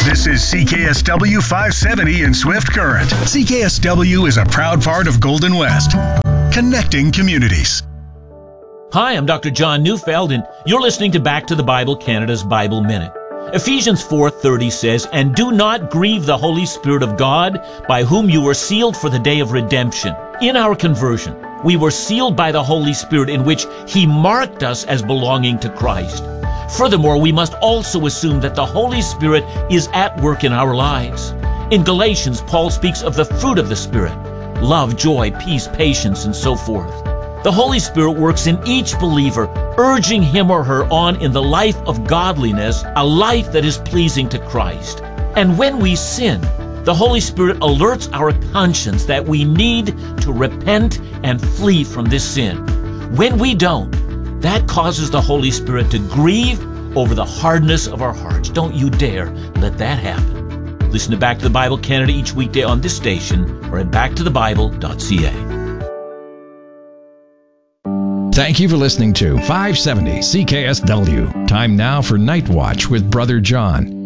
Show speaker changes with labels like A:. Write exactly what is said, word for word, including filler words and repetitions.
A: This is C K S W five seventy in Swift Current. C K S W is a proud part of Golden West, connecting communities.
B: Hi, I'm Doctor John Neufeld, and you're listening to Back to the Bible, Canada's Bible Minute. Ephesians four thirty says, "And do not grieve the Holy Spirit of God, by whom you were sealed for the day of redemption." In our conversion, we were sealed by the Holy Spirit, in which He marked us as belonging to Christ. Furthermore, we must also assume that the Holy Spirit is at work in our lives. In Galatians, Paul speaks of the fruit of the Spirit: love, joy, peace, patience, and so forth. The Holy Spirit works in each believer, urging him or her on in the life of godliness, a life that is pleasing to Christ. And when we sin, the Holy Spirit alerts our conscience that we need to repent and flee from this sin. When we don't, that causes the Holy Spirit to grieve over the hardness of our hearts. Don't you dare let that happen. Listen to Back to the Bible Canada each weekday on this station or at back to the bible dot c a.
C: Thank you for listening to five seventy C K S W. Time now for Night Watch with Brother John.